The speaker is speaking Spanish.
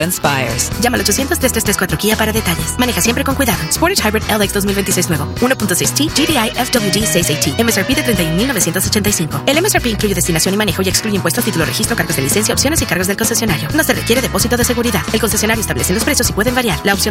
inspires. Llama al 800-3334 Kia para detalles. Maneja siempre con cuidado. Sportage Hybrid LX 2026 nuevo. 1.6T GDI FWD 6AT. MSRP de $31,985. El MSRP incluye destinación y manejo y excluye impuestos, título, registro, cargos de licencia, opciones y cargos del concesionario. No se requiere depósito de seguridad. El concesionario establece los precios y pueden variar. La opción